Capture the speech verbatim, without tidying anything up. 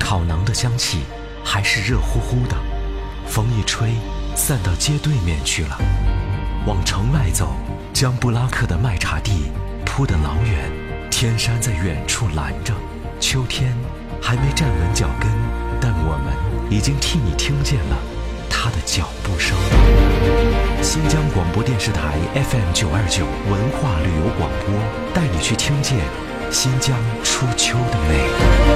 烤馕的香气还是热乎乎的，风一吹，散到街对面去了。往城外走，江布拉克的麦茶地铺得老远，天山在远处拦着。秋天还没站稳脚跟，但我们已经替你听见了他的脚步声。新疆广播电视台 F M 九二九文化旅游广播，带你去听见新疆初秋的美。